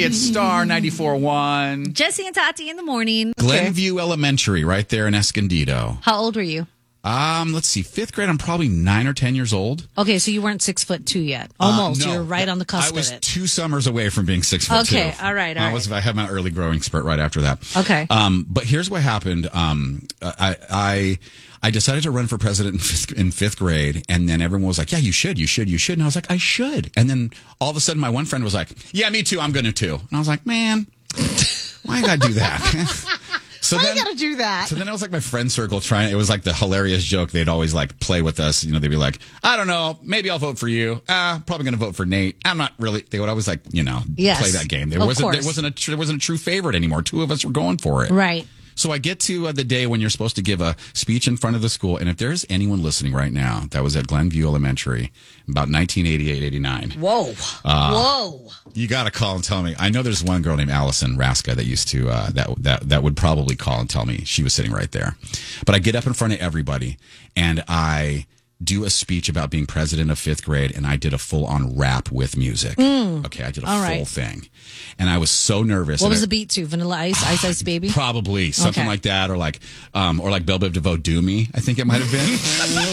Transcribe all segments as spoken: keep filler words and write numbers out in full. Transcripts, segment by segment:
Hey, it's Star ninety-four point one. Jesse and Tati in the morning. Glenview Elementary right there in Escondido. How old were you? Um, let's see, fifth grade. I'm probably nine or ten years old. Okay, so you weren't six foot two yet. Almost. Uh, no, you were right on the cusp I was of it. two summers away from being six foot two. Okay, all right, all I right. was. I had my early growing spurt right after that. Okay. Um, but here's what happened. Um, I, I, I decided to run for president in fifth, in fifth grade, and then everyone was like, "Yeah, you should, you should, you should." And I was like, "I should." And then all of a sudden, my one friend was like, "Yeah, me too. I'm going to too." And I was like, "Man, why you got to do that?" So Why then, you gotta do that? So then it was like my friend circle trying. It was like the hilarious joke. They'd always like play with us. You know, they'd be like, "I don't know, maybe I'll vote for you. Uh, probably going to vote for Nate. I'm not really." They would always like, you know, Yes, play that game. There of wasn't. course. There wasn't a. There wasn't a true favorite anymore. Two of us were going for it. Right. So I get to uh, the day when you're supposed to give a speech in front of the school, and if there's anyone listening right now that was at Glenview Elementary about nineteen eighty-eight, eighty-nine, Whoa. Uh, Whoa. you got to call and tell me. I know there's one girl named Allison Raska that used to uh, that that that would probably call and tell me she was sitting right there. But I get up in front of everybody and I do a speech about being president of fifth grade, and I did a full-on rap with music. Mm. Okay, I did a All full right. thing, and I was so nervous. What and was I, the beat to? Vanilla Ice, Ice Ice Baby? Probably something Okay. like that, or like, um, or like Belle Biv DeVoe, "Do Me." I think it might have been.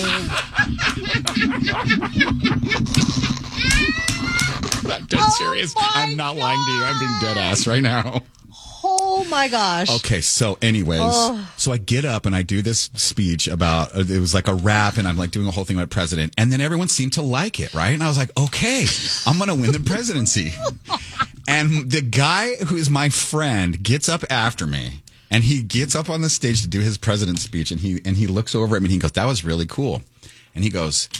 I'm dead Oh serious. my I'm not lying to you. I'm being dead ass right now. Oh my gosh. Okay, so anyways, Oh. so I get up and I do this speech about, uh, it was like a rap, and I'm like doing a whole thing about president, and then everyone seemed to like it, right? And I was like, okay, I'm going to win the presidency. And the guy who is my friend gets up after me, and he gets up on the stage to do his president's speech, and he and he looks over at me and he goes, "That was really cool." And he goes,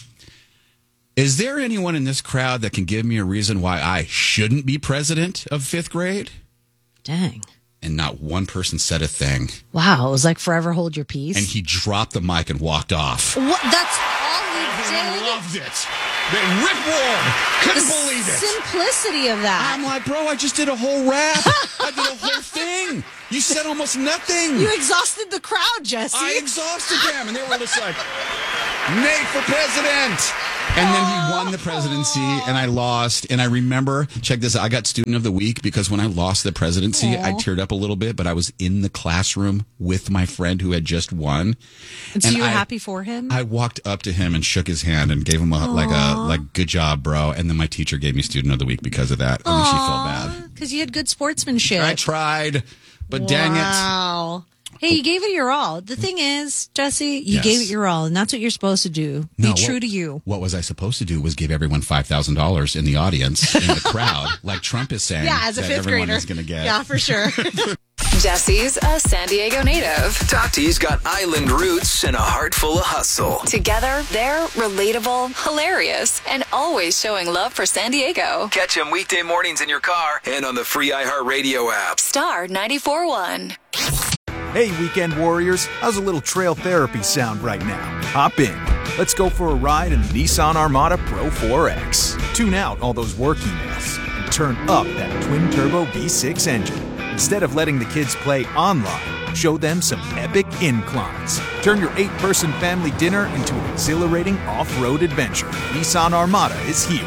"Is there anyone in this crowd that can give me a reason why I shouldn't be president of fifth grade?" Dang. And not one person said a thing. Wow. It was like forever hold your peace. And he dropped the mic and walked off. What? That's all he did? Loved it. They Rick roared. Couldn't the believe it. simplicity of that. I'm like, bro, I just did a whole rap. I did a whole thing. You said almost nothing. You exhausted the crowd, Jesse. I exhausted them. And they were just like, "Nate for president." And then he won the presidency, and I lost. And I remember, check this out, I got student of the week because when I lost the presidency, Aww. I teared up a little bit, but I was in the classroom with my friend who had just won. And so And you were I- happy for him? I walked up to him and shook his hand and gave him a, like a like good job, bro. And then my teacher gave me student of the week because of that. I think she felt bad. Because you had good sportsmanship. I tried, but dang it. Wow. Hey, you gave it your all. The thing is, Jesse, you Yes. gave it your all, and that's what you're supposed to do. No, Be true what- to you. What was I supposed to do was give everyone five thousand dollars in the audience, in the crowd, like Trump is saying yeah, as a that fifth everyone grader. is going to get. Yeah, for sure. Jesse's a San Diego native. Tati's got island roots and a heart full of hustle. Together, they're relatable, hilarious, and always showing love for San Diego. Catch them weekday mornings in your car and on the free iHeartRadio app. Star ninety-four point one. Hey, weekend warriors, how's a little trail therapy sound right now? Hop in. Let's go for a ride in the Nissan Armada Pro four X. Tune out all those work emails and turn up that twin-turbo V six engine. Instead of letting the kids play online, show them some epic inclines. Turn your eight-person family dinner into an exhilarating off-road adventure. Nissan Armada is here.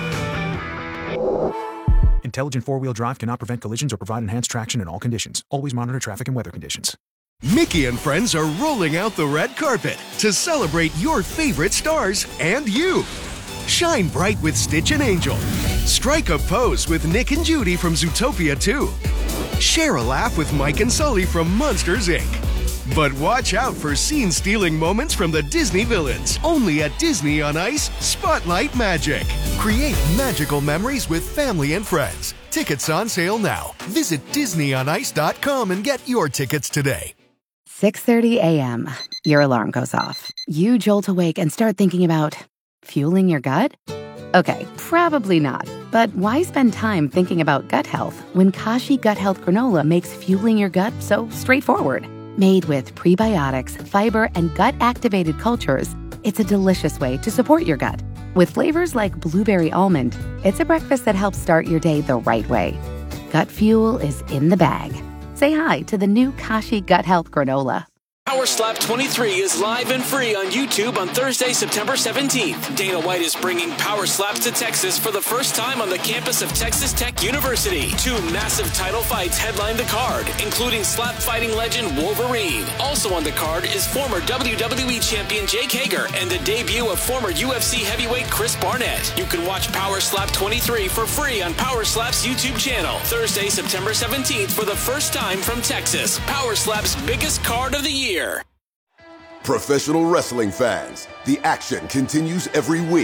Intelligent four-wheel drive cannot prevent collisions or provide enhanced traction in all conditions. Always monitor traffic and weather conditions. Mickey and friends are rolling out the red carpet to celebrate your favorite stars and you. Shine bright with Stitch and Angel. Strike a pose with Nick and Judy from Zootopia two. Share a laugh with Mike and Sully from Monsters, Incorporated. But watch out for scene-stealing moments from the Disney villains. Only at Disney on Ice, Spotlight Magic. Create magical memories with family and friends. Tickets on sale now. Visit disney on ice dot com and get your tickets today. six thirty a.m. Your alarm goes off. You jolt awake and start thinking about fueling your gut? Okay, probably not. But why spend time thinking about gut health when Kashi Gut Health Granola makes fueling your gut so straightforward? Made with prebiotics, fiber, and gut-activated cultures, it's a delicious way to support your gut. With flavors like blueberry almond, it's a breakfast that helps start your day the right way. Gut fuel is in the bag. Say hi to the new Kashi Gut Health Granola. Power Slap twenty-three is live and free on YouTube on Thursday, September seventeenth. Dana White is bringing Power Slaps to Texas for the first time on the campus of Texas Tech University. Two massive title fights headline the card, including slap fighting legend Wolverine. Also on the card is former W W E champion Jake Hager and the debut of former U F C heavyweight Chris Barnett. You can watch Power Slap twenty-three for free on Power Slap's YouTube channel. Thursday, September seventeenth for the first time from Texas. Power Slap's biggest card of the year. Professional wrestling fans, the action continues every week.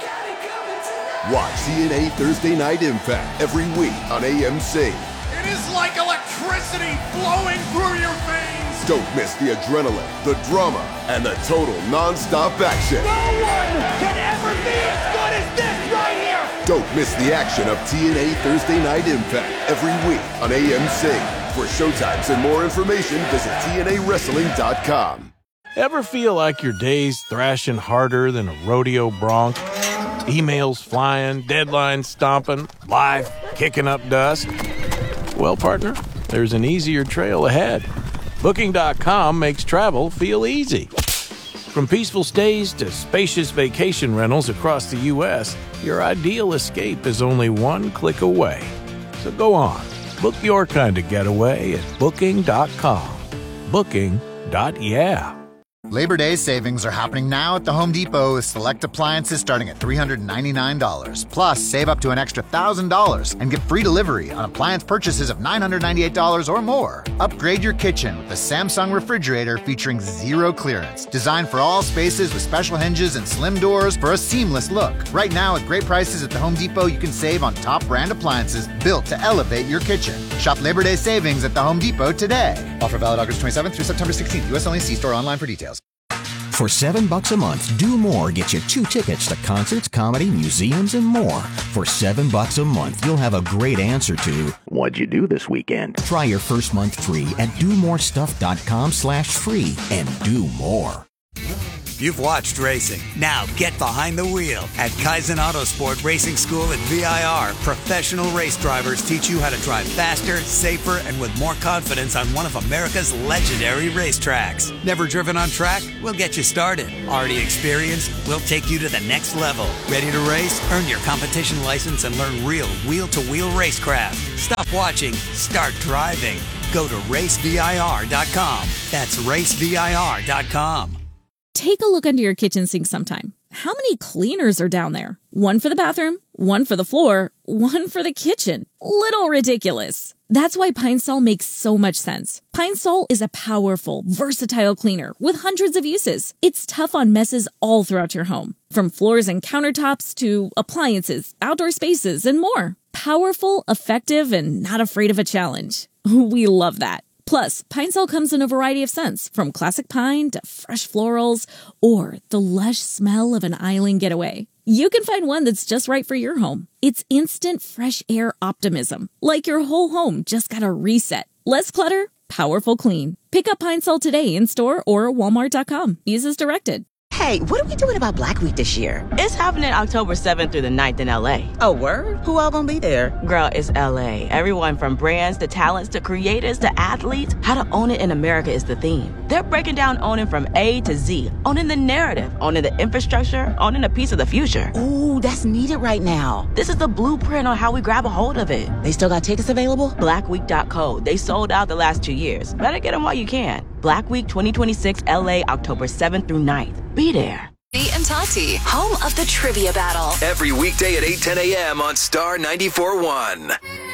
Watch T N A Thursday Night Impact every week on A M C. It is like electricity flowing through your veins. Don't miss the adrenaline, the drama, and the total non-stop action. No one can ever be as good as this right here. Don't miss the action of T N A Thursday Night Impact every week on A M C. For showtimes and more information, visit T N A wrestling dot com. Ever feel like your day's thrashing harder than a rodeo bronc? Emails flying, deadlines stomping, life kicking up dust? Well, partner, there's an easier trail ahead. Booking dot com makes travel feel easy. From peaceful stays to spacious vacation rentals across the U S, your ideal escape is only one click away. So go on. Book your kind of getaway at Booking dot com. Booking. Yeah. Labor Day savings are happening now at the Home Depot with select appliances starting at three hundred ninety-nine dollars. Plus, save up to an extra one thousand dollars and get free delivery on appliance purchases of nine hundred ninety-eight dollars or more. Upgrade your kitchen with the Samsung refrigerator featuring zero clearance. Designed for all spaces with special hinges and slim doors for a seamless look. Right now, at great prices at the Home Depot, you can save on top brand appliances built to elevate your kitchen. Shop Labor Day savings at the Home Depot today. Offer valid August twenty-seventh through September sixteenth. U S only. See store online for details. For seven bucks a month, Do More gets you two tickets to concerts, comedy, museums, and more. For seven bucks a month, you'll have a great answer to what'd you do this weekend? Try your first month free at do more stuff dot com slash free and do more. You've watched racing. Now get behind the wheel. At Kaizen Autosport Racing School at V I R, professional race drivers teach you how to drive faster, safer, and with more confidence on one of America's legendary racetracks. Never driven on track? We'll get you started. Already experienced? We'll take you to the next level. Ready to race? Earn your competition license and learn real wheel-to-wheel racecraft. Stop watching. Start driving. Go to race V I R dot com. That's race V I R dot com. Take a look under your kitchen sink sometime. How many cleaners are down there? One for the bathroom, one for the floor, one for the kitchen. Little ridiculous. That's why Pine Sol makes so much sense. Pine Sol is a powerful, versatile cleaner with hundreds of uses. It's tough on messes all throughout your home, from floors and countertops to appliances, outdoor spaces, and more. Powerful, effective, and not afraid of a challenge. We love that. Plus, Pine Sol comes in a variety of scents, from classic pine to fresh florals, or the lush smell of an island getaway. You can find one that's just right for your home. It's instant fresh air optimism, like your whole home just got a reset. Less clutter, powerful clean. Pick up Pine Sol today in store or walmart dot com. Use as directed. Hey, what are we doing about Black Week this year? It's happening October seventh through the ninth in L A. Oh, word? Who all gonna be there? Girl, it's L A. Everyone from brands to talents to creators to athletes. How to own it in America is the theme. They're breaking down owning from A to Z. Owning the narrative, owning the infrastructure, owning a piece of the future. Ooh, that's needed right now. This is the blueprint on how we grab a hold of it. They still got tickets available? black week dot co. They sold out the last two years. Better get them while you can. Black Week twenty twenty-six L A, October seventh through ninth. Be there. Beat and Tati, home of the trivia battle. Every weekday at eight ten a.m. on Star ninety-four point one.